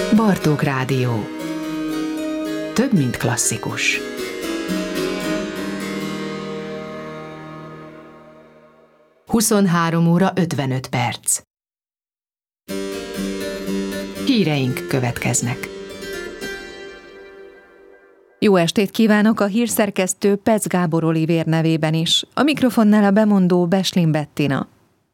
Bartók Rádió. Több, mint klasszikus. Huszonhárom óra 55 perc. Híreink következnek. Jó estét kívánok a hírszerkesztő Pec Gábor Olivér nevében is. A mikrofonnál a bemondó Beslin Bettina.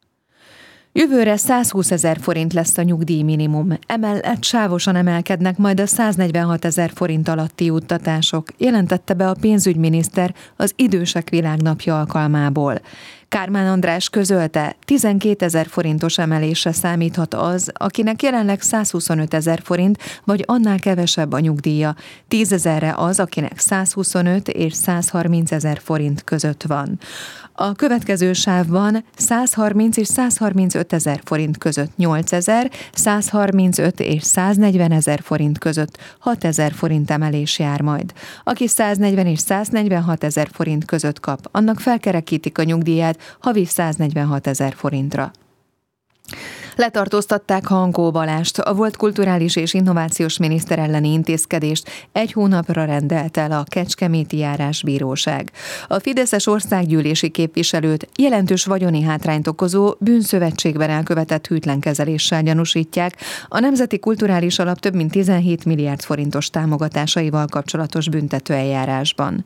Jövőre 120 000 forint lesz a nyugdíjminimum, emellett sávosan emelkednek majd a 146 000 forint alatti juttatások, jelentette be a pénzügyminiszter az Idősek Világnapja alkalmából. Kármán András közölte, 12 000 forintos emelésre számíthat az, akinek jelenleg 125 000 forint, vagy annál kevesebb a nyugdíja, 10 000-re az, akinek 125 és 130 000 forint között van. A következő sávban 130 és 135 000 forint között 8 000, 135 és 140 000 forint között 6 000 forint emelés jár majd. Aki 140 és 146 000 forint között kap, annak felkerekítik a nyugdíját havi 146 000 forintra. Letartóztatták Hankó Balást, a volt kulturális és innovációs miniszter elleni intézkedést egy hónapra rendelt el a Kecskeméti Járásbíróság. A fideszes országgyűlési képviselőt jelentős vagyoni hátrányt okozó bűnszövetségben elkövetett hűtlenkezeléssel gyanúsítják a Nemzeti Kulturális Alap több mint 17 milliárd forintos támogatásaival kapcsolatos büntetőeljárásban.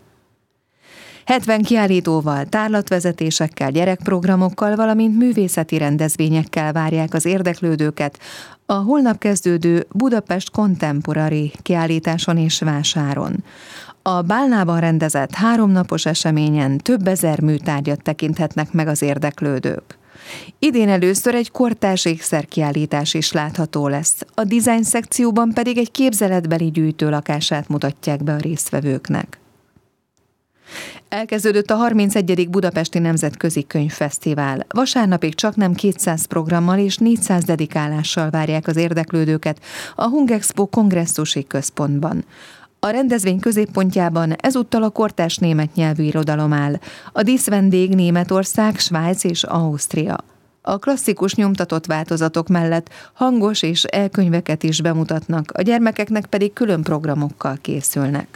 70 kiállítóval, tárlatvezetésekkel, gyerekprogramokkal, valamint művészeti rendezvényekkel várják az érdeklődőket a holnap kezdődő Budapest Contemporary kiállításon és vásáron. A Bálnában rendezett 3 napos eseményen több ezer műtárgyat tekinthetnek meg az érdeklődők. Idén először egy kortárs ékszerkiállítás is látható lesz, a design szekcióban pedig egy képzeletbeli gyűjtőlakását mutatják be a résztvevőknek. Elkezdődött a 31. Budapesti Nemzetközi Könyvfesztivál. Vasárnapig csaknem 200 programmal és 400 dedikálással várják az érdeklődőket a Hungexpo kongresszusi központban. A rendezvény középpontjában ezúttal a kortárs német nyelvű irodalom áll. A díszvendég Németország, Svájc és Ausztria. A klasszikus nyomtatott változatok mellett hangos és e-könyveket is bemutatnak, a gyermekeknek pedig külön programokkal készülnek.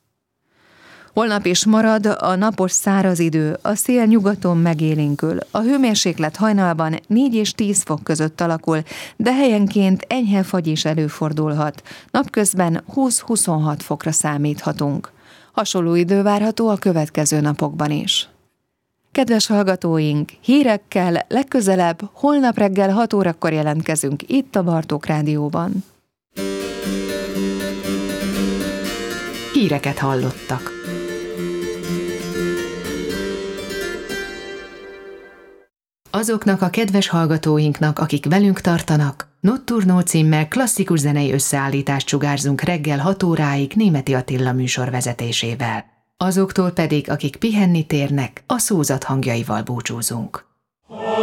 Holnap is marad a napos száraz idő, a szél nyugaton megélénkül. A hőmérséklet hajnalban 4 és 10 fok között alakul, de helyenként enyhe fagy is előfordulhat. Napközben 20-26 fokra számíthatunk. Hasonló idő várható a következő napokban is. Kedves hallgatóink, hírekkel legközelebb holnap reggel 6 órakor jelentkezünk itt a Bartók Rádióban. Híreket hallottak. Azoknak a kedves hallgatóinknak, akik velünk tartanak, Notturno címmel klasszikus zenei összeállítást sugárzunk reggel 6 óráig Németi Attila műsor vezetésével. Azoktól pedig, akik pihenni térnek, a szózat hangjaival búcsúzunk.